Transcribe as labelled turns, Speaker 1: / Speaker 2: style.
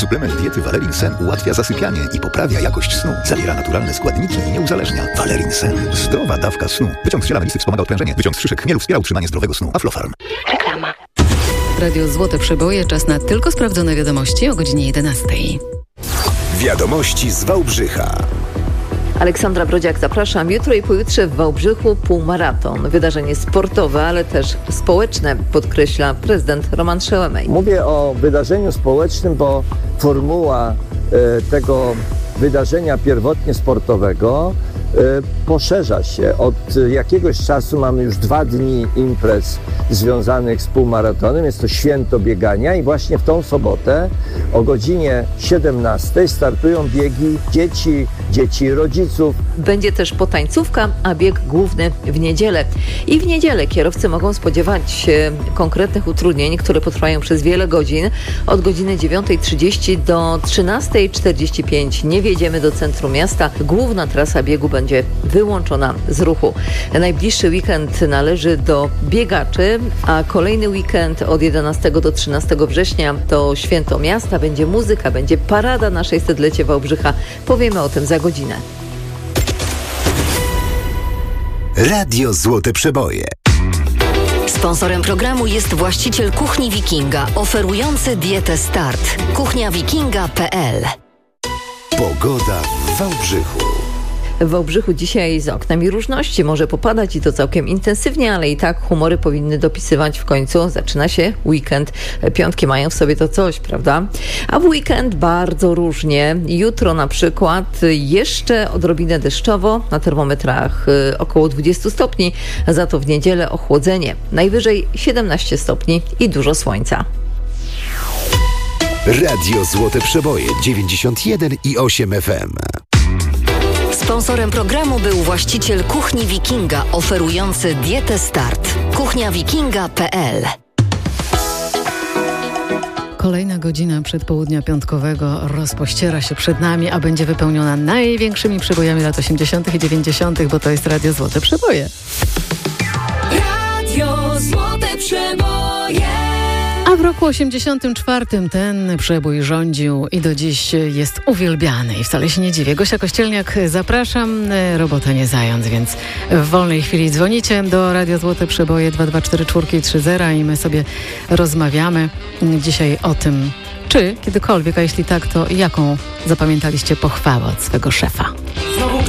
Speaker 1: Suplement diety Valerin Sen ułatwia zasypianie i poprawia jakość snu. Zawiera naturalne składniki i nie uzależnia. Valerin Sen. Zdrowa dawka snu. Wyciąg z ziela melisy wspomaga odprężenie. Wyciąg z szyszek chmielu wspiera utrzymanie zdrowego snu. Aflofarm.
Speaker 2: Reklama. Radio Złote Przeboje. Czas na tylko sprawdzone wiadomości o godzinie 11.
Speaker 3: Wiadomości z Wałbrzycha.
Speaker 4: Aleksandra Brodziak, zapraszam. Jutro i pojutrze w Wałbrzychu półmaraton. Wydarzenie sportowe, ale też społeczne, podkreśla prezydent Roman Szełemej.
Speaker 5: Mówię o wydarzeniu społecznym, bo formuła tego wydarzenia pierwotnie sportowego poszerza się. Od jakiegoś czasu mamy już 2 dni imprez związanych z półmaratonem. Jest to święto biegania i właśnie w tą sobotę o godzinie 17 startują biegi dzieci i rodziców.
Speaker 4: Będzie też potańcówka, a bieg główny w niedzielę. I w niedzielę kierowcy mogą spodziewać się konkretnych utrudnień, które potrwają przez wiele godzin. Od godziny 9:30 do 13:45 nie wjedziemy do centrum miasta. Główna trasa biegu będzie wyłączona z ruchu. Najbliższy weekend należy do biegaczy, a kolejny weekend od 11 do 13 września to święto miasta. Będzie muzyka, będzie parada na 600-lecie Wałbrzycha. Powiemy o tym za godzinę.
Speaker 3: Radio Złote Przeboje.
Speaker 2: Sponsorem programu jest właściciel Kuchni Wikinga, oferujący dietę Start. kuchniawikinga.pl.
Speaker 3: Pogoda w Wałbrzychu.
Speaker 4: W Wałbrzychu dzisiaj z oknami różności. Może popadać i to całkiem intensywnie, ale i tak humory powinny dopisywać w końcu. Zaczyna się weekend. Piątki mają w sobie to coś, prawda? A w weekend bardzo różnie. Jutro na przykład jeszcze odrobinę deszczowo. Na termometrach około 20 stopni. Za to w niedzielę ochłodzenie. Najwyżej 17 stopni i dużo słońca.
Speaker 3: Radio Złote Przeboje 91,8 FM.
Speaker 2: Sponsorem programu był właściciel Kuchni Wikinga, oferujący dietę Start. kuchniawikinga.pl. Kolejna godzina przedpołudnia piątkowego rozpościera się przed nami, a będzie wypełniona największymi przebojami lat 80. i 90., bo to jest Radio Złote Przeboje.
Speaker 6: Radio Złote Przeboje.
Speaker 2: A w roku 84 ten przebój rządził i do dziś jest uwielbiany. I wcale się nie dziwię. Gosia Kościelniak, zapraszam. Robota nie zając, więc w wolnej chwili dzwonicie do Radio Złote Przeboje 22430 i my sobie rozmawiamy dzisiaj o tym, czy kiedykolwiek, a jeśli tak, to jaką zapamiętaliście pochwałę od swego szefa.
Speaker 6: Znowu